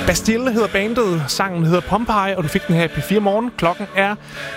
Bastille hedder bandet, sangen hedder Pompeii, og du fik den her i P4 Morgen. Klokken er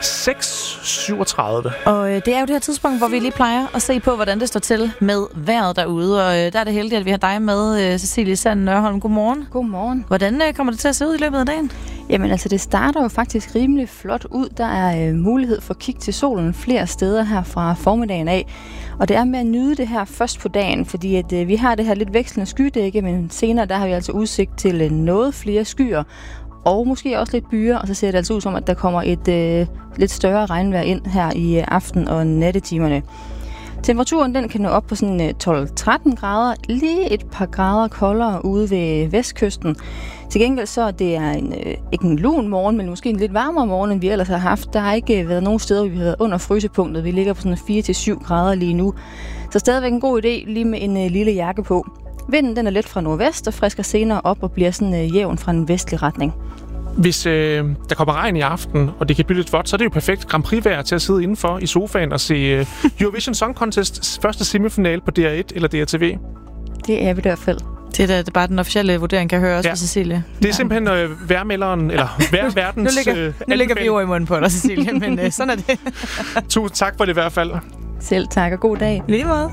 6:37. Og det er jo det her tidspunkt, hvor vi lige plejer at se på, hvordan det står til med vejret derude. Og der er det heldigt, at vi har dig med, Cecilie Sand Nørholm. Godmorgen. Godmorgen. Hvordan kommer det til at se ud i løbet af dagen? Jamen altså, det starter jo faktisk rimelig flot ud. Der er mulighed for at kigge til solen flere steder her fra formiddagen af. Og det er med at nyde det her først på dagen, fordi at vi har det her lidt vekslende skydække, men senere der har vi altså udsigt til noget flere skyer, og måske også lidt byer, og så ser det altså ud som, at der kommer et lidt større regnvejr ind her i aften- og nattetimerne. Temperaturen den kan nå op på sådan 12-13 grader, lige et par grader koldere ude ved vestkysten. Til gengæld så det er ikke en lun morgen, men måske en lidt varmere morgen, end vi ellers har haft. Der har ikke været nogen steder, hvor vi har været under frysepunktet. Vi ligger på sådan 4-7 grader lige nu. Så stadigvæk en god idé lige med en lille jakke på. Vinden den er let fra nordvest og frisker senere op og bliver sådan jævn fra en vestlig retning. Hvis der kommer regn i aften, og det kan blive lidt vådt, så er det jo perfekt Grand Prix-vejr til at sidde indenfor i sofaen og se Eurovision Song Contest første semifinale på DR1 eller DRTV. Det er vi i hvert fald. Det er da bare den officielle vurdering, kan høre også på Cecilie. Det er simpelthen vejrmelderen, eller vejrverdens Nu ligger vi jo i munden på dig, Cecilie, men sådan er det. Tusind tak for det i hvert fald. Selv tak, og god dag. Lige måde.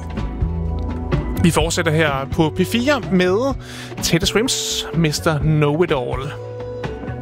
Vi fortsætter her på P4 med Taylor Swift's Mr. Know It All.